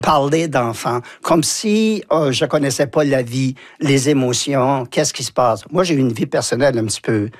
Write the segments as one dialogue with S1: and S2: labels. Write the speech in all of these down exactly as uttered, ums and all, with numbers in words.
S1: parler d'enfants, comme si oh, je connaissais pas la vie, les émotions, qu'est-ce qui se passe. Moi, j'ai eu une vie personnelle un petit peu...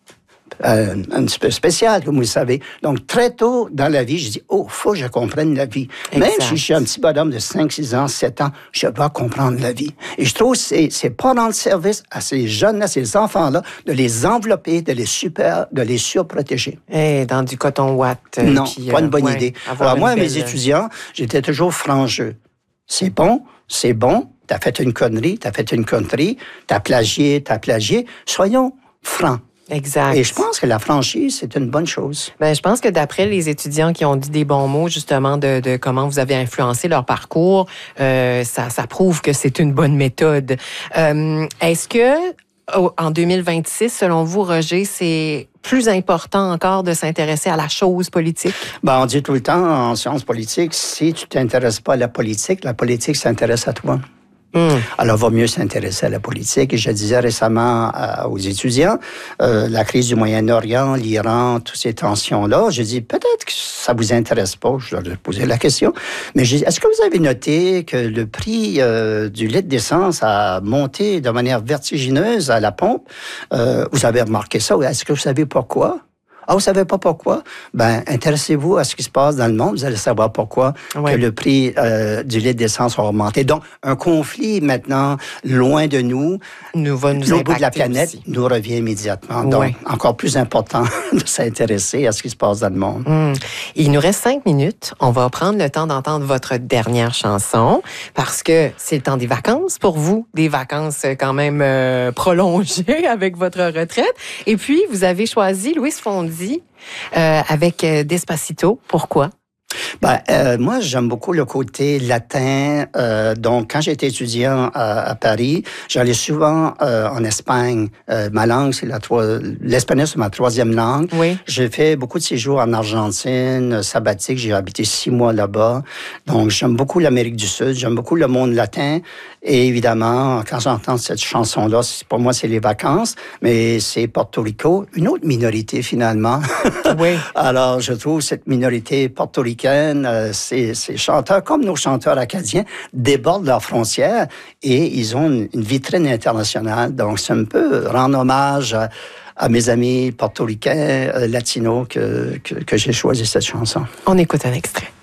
S1: Euh, un petit peu spécial, comme vous le savez. Donc, très tôt dans la vie, je dis, oh, faut que je comprenne la vie. Exact. Même si je suis un petit bonhomme de cinq, six ans, sept ans, je dois comprendre la vie. Et je trouve que c'est, c'est pas rendre service à ces jeunes-là, ces enfants-là, de les envelopper, de les super, de les surprotéger.
S2: Et dans du coton ouate. Euh,
S1: non,
S2: puis,
S1: pas une bonne
S2: euh,
S1: idée.
S2: Ouais,
S1: Alors, moi,
S2: belle...
S1: mes étudiants, j'étais toujours franc-jeu. C'est bon, c'est bon, t'as fait une connerie, t'as fait une connerie, t'as plagié, t'as plagié. Soyons francs.
S2: Exact.
S1: Et je pense que la franchise, c'est une bonne chose.
S2: Ben, je pense que d'après les étudiants qui ont dit des bons mots, justement, de, de comment vous avez influencé leur parcours, euh, ça, ça prouve que c'est une bonne méthode. Euh, est-ce que, en deux mille vingt-six, selon vous, Roger, c'est plus important encore de s'intéresser à la chose politique?
S1: Ben, on dit tout le temps en sciences politiques, si tu t'intéresses pas à la politique, la politique s'intéresse à toi. Mmh. Alors, il va mieux s'intéresser à la politique. Et je disais récemment euh, aux étudiants, euh, la crise du Moyen-Orient, l'Iran, toutes ces tensions-là, je dis, peut-être que ça vous intéresse pas, je leur ai posé la question, mais je dis, est-ce que vous avez noté que le prix euh, du litre d'essence a monté de manière vertigineuse à la pompe? Euh, vous avez remarqué ça? Est-ce que vous savez pourquoi? Ah, vous savez pas pourquoi? Ben, intéressez-vous à ce qui se passe dans le monde. Vous allez savoir pourquoi oui. que le prix euh, du litre d'essence a augmenté. Donc, un conflit maintenant loin de nous,
S2: nous va nous
S1: l'autre bout de la planète,
S2: aussi.
S1: nous revient immédiatement. Donc, oui. encore plus important de s'intéresser à ce qui se passe dans le monde.
S2: Mmh. Il nous reste cinq minutes. On va prendre le temps d'entendre votre dernière chanson parce que c'est le temps des vacances pour vous, des vacances quand même euh, prolongées avec votre retraite. Et puis, vous avez choisi Louise Fondy Euh, avec euh, Despacito. Pourquoi?
S1: Ben, euh, moi, j'aime beaucoup le côté latin. Euh, donc, quand j'étais étudiant à, à Paris, j'allais souvent euh, en Espagne. Euh, ma langue, c'est la trois... l'espagnol, c'est ma troisième langue.
S2: Oui.
S1: J'ai fait beaucoup de séjours en Argentine, sabbatique. J'ai habité six mois là-bas. Donc, j'aime beaucoup l'Amérique du Sud. J'aime beaucoup le monde latin. Et évidemment, quand j'entends cette chanson-là, pour moi, c'est les vacances. Mais c'est Porto Rico, une autre minorité, finalement.
S2: Oui.
S1: Alors, je trouve cette minorité portoricaine, euh, ces, ces chanteurs, comme nos chanteurs acadiens, débordent leurs frontières et ils ont une, une vitrine internationale. Donc, c'est un peu rendre hommage à, à mes amis portoricains, euh, latinos, que, que, que j'ai choisi cette chanson.
S2: On écoute un extrait.